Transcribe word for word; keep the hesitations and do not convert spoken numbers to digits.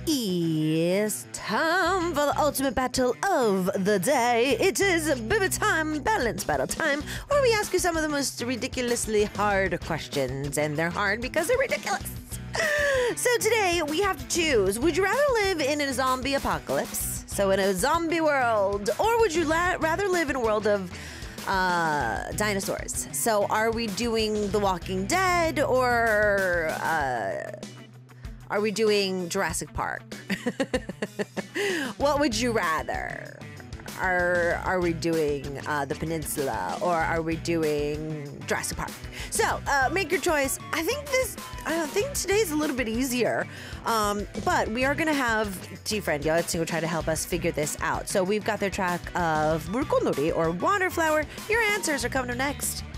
It's time for the ultimate battle of the day. It is Biba time, balance battle time, where we ask you some of the most ridiculously hard questions, and they're hard because they're ridiculous. So today we have to choose, would you rather live in a zombie apocalypse, so in a zombie world, or would you la- rather live in a world of uh, dinosaurs? So are we doing The Walking Dead, or uh, are we doing Jurassic Park? What would you rather? Are are we doing uh, the Peninsula, or are we doing Jurassic Park? So uh, make your choice. I think this. I think today's a little bit easier, um, but we are gonna have G-Friend Yotsu try to help us figure this out. So we've got their track of Murkonori or Waterflower. Your answers are coming up next.